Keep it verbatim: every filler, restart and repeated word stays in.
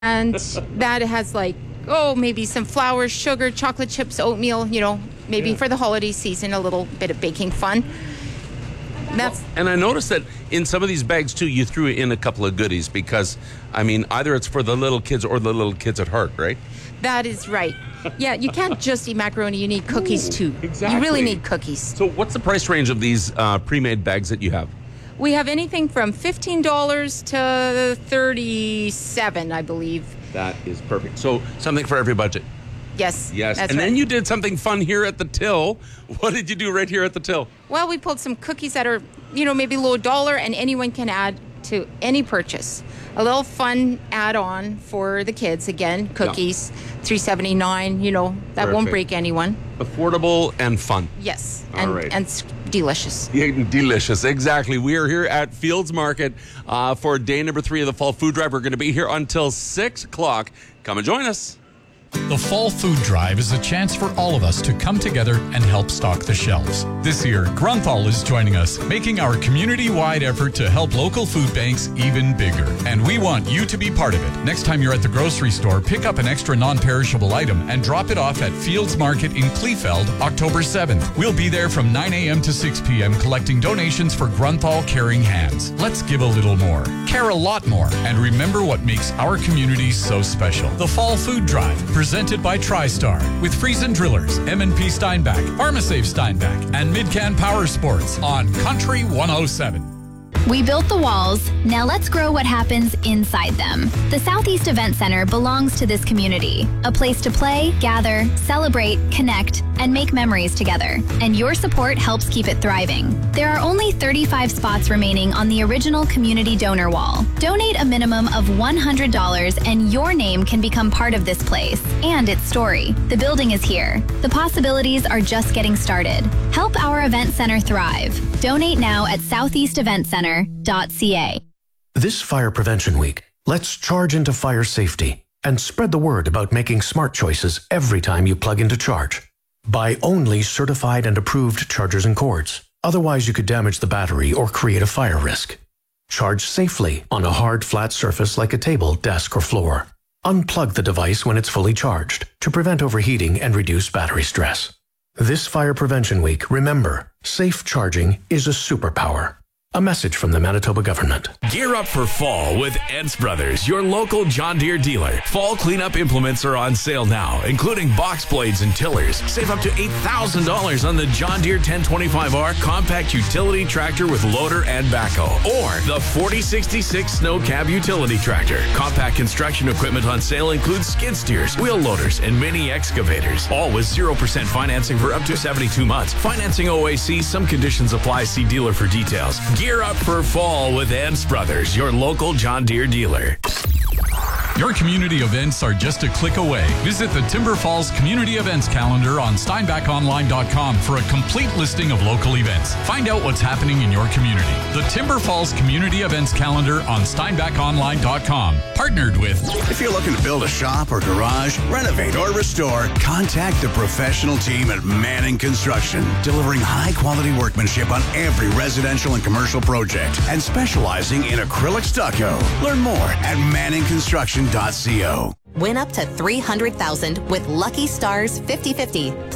And that has like, oh, maybe some flour, sugar, chocolate chips, oatmeal, you know, maybe Yeah. for the holiday season, a little bit of baking fun. That's And I noticed that in some of these bags, too, you threw in a couple of goodies because, I mean, either it's for the little kids or the little kids at heart, right? That is right. Yeah, you can't just eat macaroni. You need cookies, Ooh, too. exactly. You really need cookies. So what's the price range of these uh, pre-made bags that you have? We have anything from fifteen dollars to thirty-seven dollars, I believe. That is perfect. So something for every budget. Yes. Yes. That's and right. then you did something fun here at the till. What did you do right here at the till? Well, we pulled some cookies that are, you know, maybe low dollar, and anyone can add to any purchase. A little fun add-on for the kids. Again, cookies, three seventy-nine. You know, that won't Perfect. break anyone. Affordable and fun. Yes, All and right. and s- delicious. Yeah, delicious, exactly. We are here at Fields Market uh, for day number three of the Fall Food Drive. We're going to be here until six o'clock. Come and join us. The Fall Food Drive is a chance for all of us to come together and help stock the shelves. This year, Grunthal is joining us, making our community-wide effort to help local food banks even bigger. And we want you to be part of it. Next time you're at the grocery store, pick up an extra non-perishable item and drop it off at Fields Market in Kleefeld, October seventh. We'll be there from nine a.m. to six p.m. collecting donations for Grunthal Caring Hands. Let's give a little more, care a lot more, and remember what makes our communities so special. The Fall Food Drive, presented by TriStar, with Friesen Drillers, M and P Steinbach, PharmaSafe Steinbach, and Midcan Power Sports on Country one oh seven. We built the walls, now let's grow what happens inside them. The Southeast Event Center belongs to this community, a place to play, gather, celebrate, connect, and make memories together. And your support helps keep it thriving. There are only thirty-five spots remaining on the original community donor wall. Donate a minimum of one hundred dollars and your name can become part of this place and its story. The building is here. The possibilities are just getting started. Help our event center thrive. Donate now at southeast event center dot c a. This Fire Prevention Week, let's charge into fire safety and spread the word about making smart choices every time you plug into charge. Buy only certified and approved chargers and cords. Otherwise, you could damage the battery or create a fire risk. Charge safely on a hard, flat surface like a table, desk, or floor. Unplug the device when it's fully charged to prevent overheating and reduce battery stress. This Fire Prevention Week, remember, safe charging is a superpower. A message from the Manitoba government. Gear up for fall with Ents Brothers, your local John Deere dealer. Fall cleanup implements are on sale now, including box blades and tillers. Save up to eight thousand dollars on the John Deere ten twenty-five R compact utility tractor with loader and backhoe. Or the forty sixty-six Snow Cab utility tractor. Compact construction equipment on sale includes skid steers, wheel loaders, and mini excavators. All with zero percent financing for up to seventy-two months. Financing O A C, some conditions apply. See dealer for details. Gear up for fall with Ents Brothers, your local John Deere dealer. Your community events are just a click away. Visit the Timber Falls Community Events calendar on steinbach online dot com for a complete listing of local events. Find out what's happening in your community. The Timber Falls Community Events calendar on steinbach online dot com. Partnered with... If you're looking to build a shop or garage, renovate or restore, contact the professional team at Manning Construction, delivering high-quality workmanship on every residential and commercial project and specializing in acrylic stucco. Learn more at manning construction dot co. Win up to three hundred thousand dollars with Lucky Stars fifty fifty.